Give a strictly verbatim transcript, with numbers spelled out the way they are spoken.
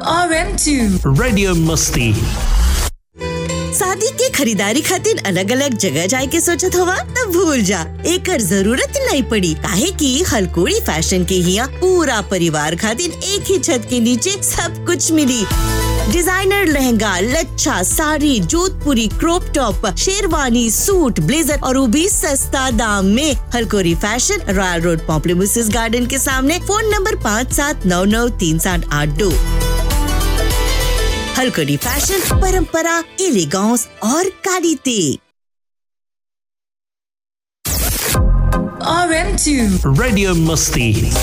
R M two radio मस्ती। शादी के खरीदारी खातिर अलग अलग जगह जाए के सोचत हवा त भूल जा, एकर जरूरत नहीं पड़ी काहे कि हलकोड़ी फैशन के हिया पूरा परिवार खातिर एक ही छत के नीचे सब कुछ मिली। डिजाइनर लहंगा, लच्छा, साड़ी, जोधपुरी, crop top, sherwani, suit, blazer और वो भी सस्ता दाम में। हलकोड़ी फैशन, रॉयल रोड, पॉम्प्लीमुसिस गार्डन के सामने। फोन नंबर पाँच सात नौ नौ तीन सात आठ दो। हलकोड़ी फैशन, परंपरा, एलिगेंस और quality. R M two radio मस्ती।